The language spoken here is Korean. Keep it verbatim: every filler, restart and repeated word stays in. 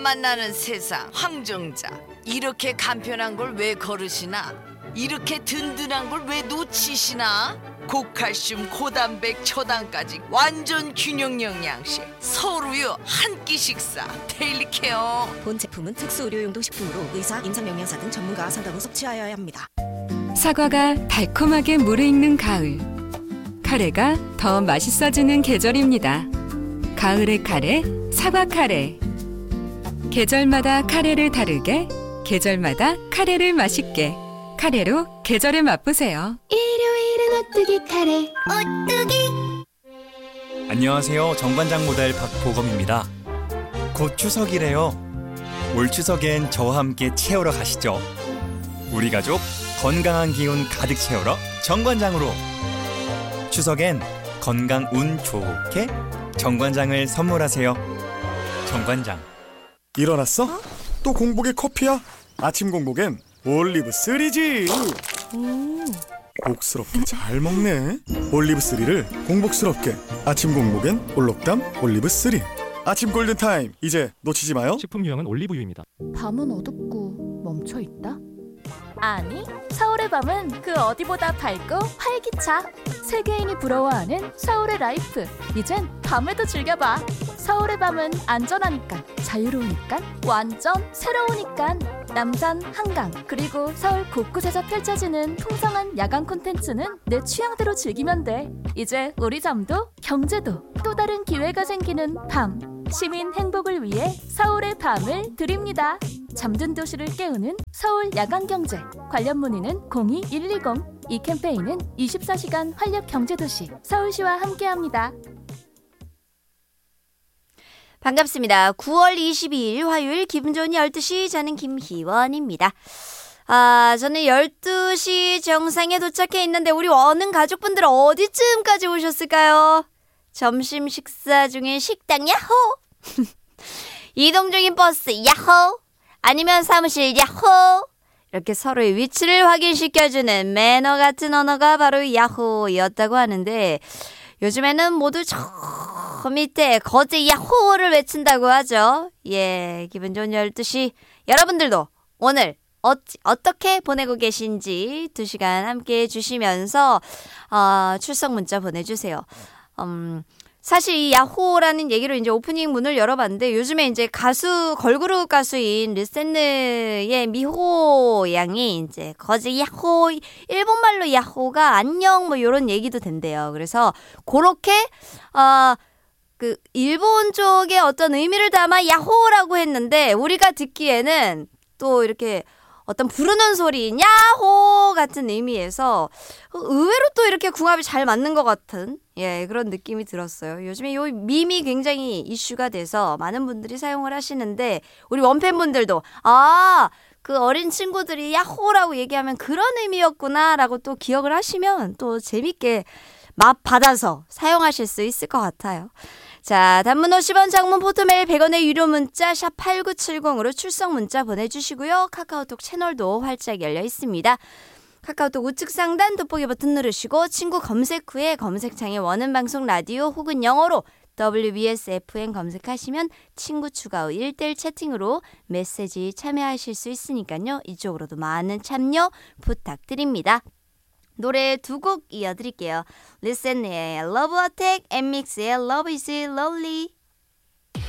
만나는 세상 황정자. 이렇게 간편한 걸 왜 거르시나? 이렇게 든든한 걸 왜 놓치시나? 고칼슘, 고단백, 초당까지 완전 균형 영양식 서울우유 한 끼 식사 데일리케어. 본 제품은 특수 의료용도 식품으로 의사, 임상영양사 등 전문가와 상담 후 섭취하여야 합니다. 사과가 달콤하게 무르익는 가을. 카레가 더 맛있어지는 계절입니다. 가을의 카레, 사과 카레. 계절마다 카레를 다르게, 계절마다 카레를 맛있게. 카레로 계절을 맛보세요. 일요일은 오뚜기 카레. 오뚜기. 안녕하세요. 정관장 모델 박보검입니다. 곧 추석이래요. 올 추석엔 저와 함께 채우러 가시죠. 우리 가족 건강한 기운 가득 채우러 정관장으로. 추석엔 건강 운 좋게 정관장을 선물하세요. 정관장. 일어났어? 어? 또 공복에 커피야? 아침 공복엔 올리브 쓰리지. 오. 복스럽게 잘 먹네. 올리브 쓰리를 공복스럽게. 아침 공복엔 올록담 올리브 쓰리. 아침 골든타임 이제 놓치지 마요. 식품 유형은 올리브유입니다. 밤은 어둡고 멈춰있다? 아니, 서울의 밤은 그 어디보다 밝고 활기차. 세계인이 부러워하는 서울의 라이프. 이젠 밤에도 즐겨봐. 서울의 밤은 안전하니까, 자유로우니까, 완전 새로우니까. 남산, 한강, 그리고 서울 곳곳에서 펼쳐지는 풍성한 야간 콘텐츠는 내 취향대로 즐기면 돼. 이제 우리 잠도 경제도 또 다른 기회가 생기는 밤. 시민 행복을 위해 서울의 밤을 드립니다. 잠든 도시를 깨우는 서울 야간경제. 관련 문의는 공이 일이공. 이 캠페인은 이십사 시간 활력경제도시 서울시와 함께합니다. 반갑습니다. 구월 이십이일 화요일 기분 좋은 열두 시 저는 김희원입니다. 아, 저는 열두 시 정상에 도착해 있는데 우리 어는 가족분들 어디쯤까지 오셨을까요? 점심 식사 중에 식당 야호! 이동 중인 버스 야호! 아니면 사무실 야호! 이렇게 서로의 위치를 확인시켜주는 매너 같은 언어가 바로 야호였다고 하는데 요즘에는 모두 저 밑에 거제 야호를 외친다고 하죠. 예, 기분 좋은 열두 시 여러분들도 오늘 어찌, 어떻게 보내고 계신지 두 시간 함께 해주시면서 어, 출석 문자 보내주세요. 음, 사실 이 야호라는 얘기로 이제 오프닝 문을 열어봤는데 요즘에 이제 가수, 걸그룹 가수인 르센느의 미호 양이 이제 거제 야호, 일본말로 야호가 안녕 뭐 이런 얘기도 된대요. 그래서 그렇게, 어, 그, 일본 쪽에 어떤 의미를 담아 야호라고 했는데 우리가 듣기에는 또 이렇게 어떤 부르는 소리, 야호 같은 의미에서 의외로 또 이렇게 궁합이 잘 맞는 것 같은 예 그런 느낌이 들었어요. 요즘에 요 밈이 굉장히 이슈가 돼서 많은 분들이 사용을 하시는데 우리 원팬분들도 아, 그 어린 친구들이 야호라고 얘기하면 그런 의미였구나 라고 또 기억을 하시면 또 재밌게 맛 받아서 사용하실 수 있을 것 같아요. 자, 단문 오십 원, 장문 포토메일 백 원의 유료 문자 샵 팔구칠공으로 출석 문자 보내주시고요. 카카오톡 채널도 활짝 열려 있습니다. 카카오톡 우측 상단 돋보기 버튼 누르시고 친구 검색 후에 검색창에 원하는 방송 라디오 혹은 영어로 더블유비에스 에프엠 검색하시면 친구 추가 후 일 대일 채팅으로 메시지 참여하실 수 있으니까요. 이쪽으로도 많은 참여 부탁드립니다. 노래 두 곡 이어드릴게요. 리센의 Love Attack, 엠믹스의 Love is Lonely.